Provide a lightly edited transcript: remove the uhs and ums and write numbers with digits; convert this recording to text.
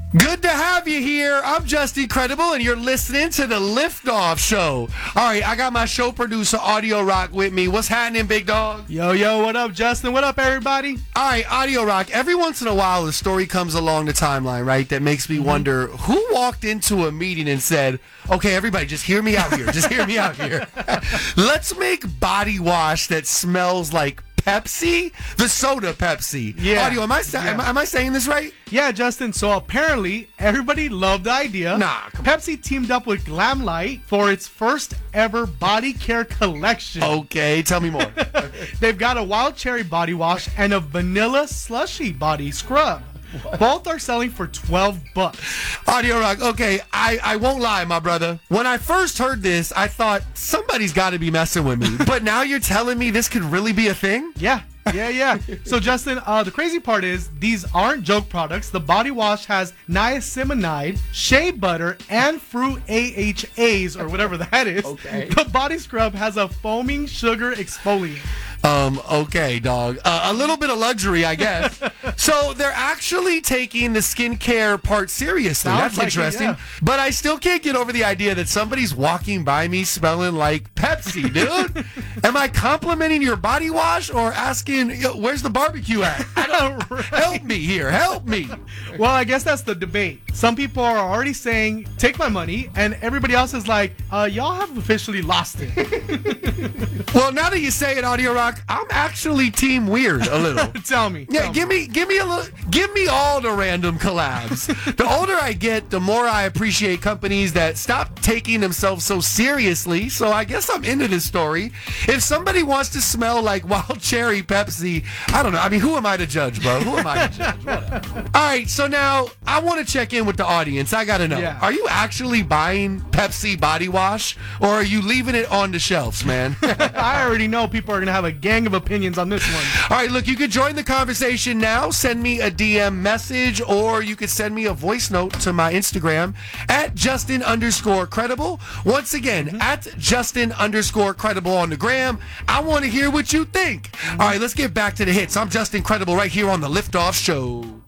Good to have you here. I'm Justin Credible, and you're listening to the Liftoff Show. All right, I got my show producer, Audio Rock, with me. What's happening, big dog? Yo, what up, Justin? What up, everybody? All right, Audio Rock, every once in a while, a story comes along the timeline, right, that makes me wonder who walked into a meeting and said, okay, everybody, just hear me out here. Just hear me out here. Let's make body wash that smells like Pepsi, the soda Pepsi. Yeah. Audio, am I saying this right? Yeah, Justin. So apparently, everybody loved the idea. Pepsi teamed up with Glamlight for its first ever body care collection. Okay, tell me more. They've got a wild cherry body wash and a vanilla slushy body scrub. What? Both are selling for $12. Audio Rock, okay, I won't lie, my brother. When I first heard this, I thought somebody's got to be messing with me. But now you're telling me this could really be a thing? Yeah. So, Justin, the crazy part is these aren't joke products. The body wash has niacinamide, shea butter, and fruit AHAs, or whatever that is. Okay. The body scrub has a foaming sugar exfoliant. Okay, dog. A little bit of luxury, I guess. So they're actually taking the skincare part seriously. Sounds That's like interesting. it, yeah. But I still can't get over the idea that somebody's walking by me smelling like Pepsi, dude. Am I complimenting your body wash or asking, where's the barbecue at? Help me here. Help me. Well, I guess that's the debate. Some people are already saying, take my money, and everybody else is like, y'all have officially lost it. Well, now that you say it, Audio Rock, I'm actually team weird a little. Tell me. Give me a little. Give me all the random collabs. The older I get, the more I appreciate companies that stop taking themselves so seriously. So I guess I'm into this story. If somebody wants to smell like wild cherry Pepsi, I don't know. I mean, who am I to judge, bro? Who am I to judge? Whatever. All right, so now I want to check in with the audience. I got to know. Yeah. Are you actually buying Pepsi body wash, or are you leaving it on the shelves, man? I already know people are going to have a gang of opinions on this one. All right, look, you could join the conversation now. Send me a DM message, or you could send me a voice note to my Instagram at Justin_credible. Once again, at Justin_credible on the gram. I want to hear what you think. All right, let's get back to the hits. I'm Justin Credible right here on the Liftoff Show.